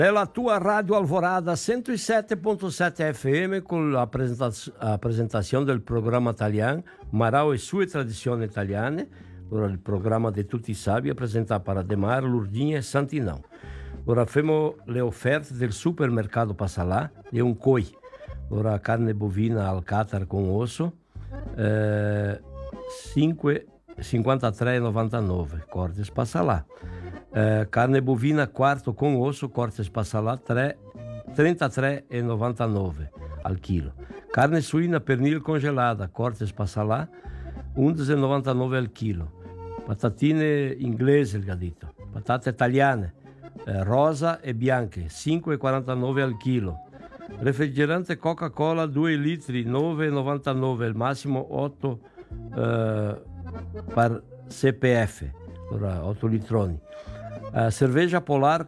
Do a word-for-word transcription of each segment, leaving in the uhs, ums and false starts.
Pela tua Rádio Alvorada cento e sette ponto sette F M con la presentaz- la presentazione del programma italiano Marao e sue tradizioni italiane. Ora il programma di tutti i sabi presentato per Ademar, Lourdinha e Santinão. Ora abbiamo le offerte del supermercato Passalà di un coi. Ora carne bovina al catar con osso, eh, cinquantatré e novantanove, cortes Passalà. Eh, carne bovina quarto con osso, cortes Passalà trentatré e novantanove al chilo. Carne suina pernil congelada, cortes Passalà undici e novantanove al chilo. Patatine inglesi, il gadito. Patate italiane, eh, rosa e bianche, cinque e quarantanove al chilo. Refrigerante Coca-Cola due litri, nove e novantanove, il massimo otto eh, per C P F, ora otto litroni. Uh, cerveja Polar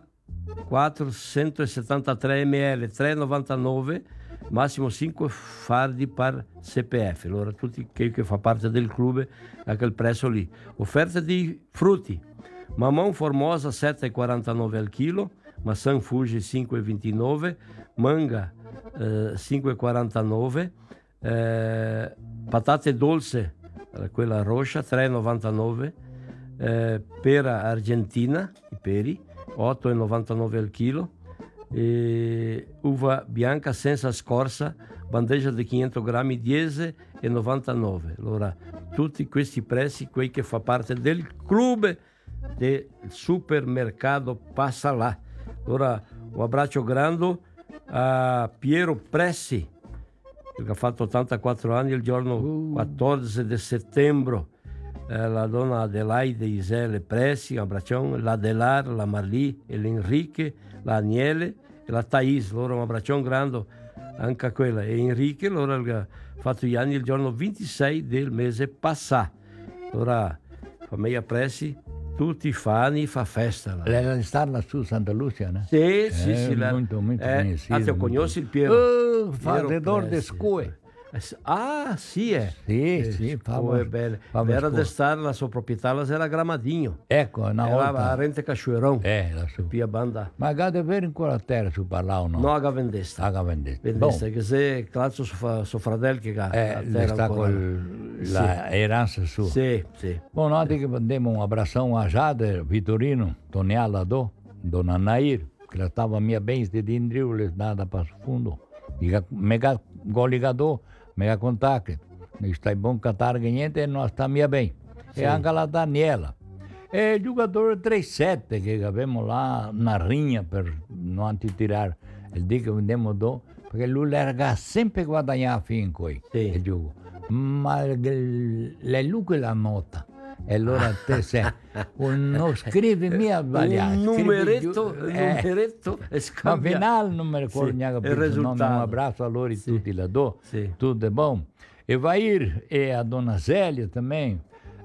quattrocentosettantatré millilitri, tre e novantanove, massimo cinque fardi per C P F. Allora tutti quelli che fa parte del club a quel prezzo lì. Offerte di frutti: Mamão Formosa sette e quarantanove al chilo, maçã Fuji cinque e ventinove, manga eh, cinque e quarantanove, eh, patate dolce, quella rossa tre e novantanove, eh, pera argentina, i peri, otto e novantanove al chilo, e uva bianca senza scorza, bandeja di quinhentos grammi, dieci e novantanove. Allora, tutti questi prezzi, quelli che fa parte del club del supermercato Passalà. Allora, un abbraccio grande a Piero Pressi, che ha fatto ottantaquattro anni il giorno quattordici di settembre. Eh, la donna Adelaide Isele Pressi, un abbraccione, la Delar, la Marlì, l'Enrique, la Aniele e la Thais. Loro un abbraccione grande anche a quella. E Enrique, loro ha fatto gli anni il giorno ventisei del mese passato. Allora, famiglia Pressi, tutti i fani fa festa. Lei era di stare lassù, Santa Lucia, no? Sì, eh, sì, sì. Molto, molto eh, conhecido. Anzi, io conosco il Piero. Oh, fazedor de scue. Ah, sì, è. Sì, eh, sì, oh, è bello. Era di stare, la sua proprietà era Gramadinho. Ecco, una era volta. a Rente Cachoeirão. Eh, lassù. Pia banda. Ma gade vero ancora a terra su parla o no? No, a vendesta. A vendesta. Vendesta, che se classo suo suo fratello che ha eh, a terra sta ancora. con la sì. Eranza sua. Sì, sì. Bom, nós que mandemos um abração a Jade, Vitorino, Toniala do, Dona Nair, que ela estava minha bem de dindrio, les nada para o fundo. Diga, mega goligador, mega contact. Está bom cantar ganhante e nós está minha bem. E anche la Daniela. E il giocatore tre sette che abbiamo là na rinha per non antitirar il dì che vendiamo do, perché lui l'erga sempre guadagnare fin qui, sì. Il gioco. Ma è lui che la nota. E allora te sei, non scrivi mia sbagliato. Un numeretto, un eh, numeretto e scambia. Ma finale non mi ricordo sì, neanche il più. risultato. Un abbraccio a loro sì. tutti là do, sì. Tutto è buono. E Vair e a Donna Zélia também,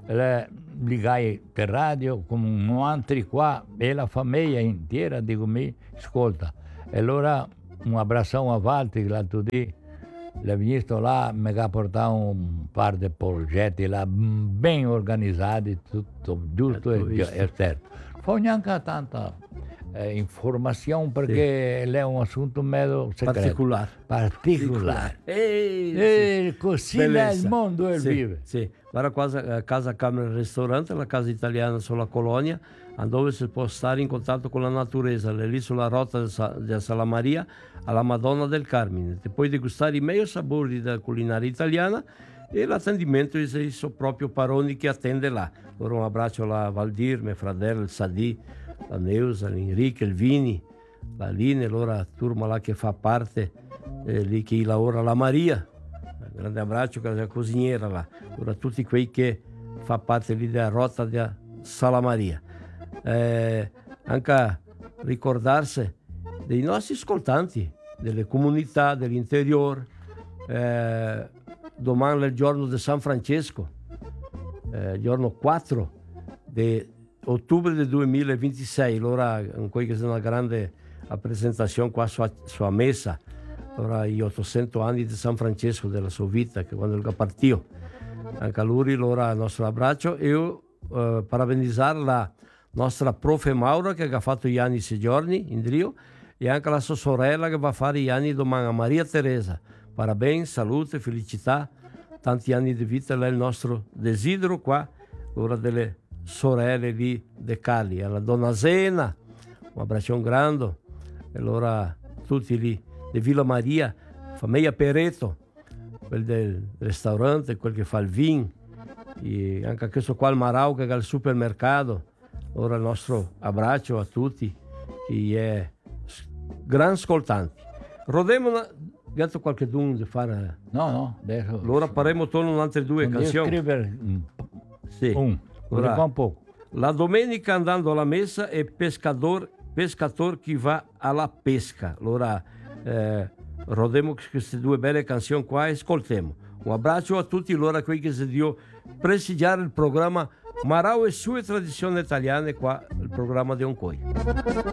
ligai per radio come un altro qua e la famiglia intera dico mi ascolta. E allora un abbraccio a Walter che l'altro dì l'ha visto là, mi ha portato un par di progetti là ben organizzati, tutto giusto e, e certo. Poi neanche tanta eh, informazione perché sì. È un assunto meglio segreto. Particolare. Particolare. E, e sì. Così è il mondo e sì, vive. Sì. Guarda qua, Casa Camera Ristorante, la casa italiana sulla Colonia, dove si può stare in contatto con la naturalezza, lì sulla rotta di Sala Maria alla Madonna del Carmine. E puoi degustare i meglio sapori della culinaria italiana e l'attendimento è il proprio Paroni che attende là. Ora un abbraccio alla Valdir, mio fratello, il Sadì, la Neusa, l'Enrique, il Vini, la Line, allora turma là che fa parte, eh, lì che lavora la Maria. Un grande abbraccio che è la cosiniera là. Ora tutti quei che fa parte lì della rotta di Sala Maria. Eh, anche ricordarsi dei nostri ascoltanti, delle comunità dell'interior. Eh, domani è il giorno di San Francesco, eh, il giorno quattro di ottobre del duemilaventisei. Allora, in quella che è una grande presentazione qua sulla, sulla messa, allora gli ottocento anni di San Francesco della sua vita, che quando è partito. Anche a lui, allora, il nostro abbraccio. E io eh, parabenizzare la nostra profe Maura che ha fatto gli anni sei giorni in Rio e anche la sua sorella che va a fare gli anni domani, Maria Teresa. Parabéns, salute, felicità, tanti anni di vita, è il nostro desidero qua, l'ora delle sorelle lì De Cali, alla donna Zena, un abbraccio grande, e allora tutti lì di Villa Maria, famiglia Pereto, quel del ristorante, quel che fa il vino, e anche questo qua al Marau che è al supermercato. Ora il nostro abbraccio a tutti che è gran ascoltanti. Rodemo detto qualche d'un di fare. No, no, adesso. Allora faremo torno un'altre due non devo canzoni. scrivere Sì. un, Ora, un po'. La domenica andando alla messa è pescador, pescator che va alla pesca. Allora eh, rodemo queste due belle canzoni qua e ascoltiamo. Un abbraccio a tutti allora qui che si dio presidiare il programma Marau e sue tradizioni italiane qua, il programma di Oncoi.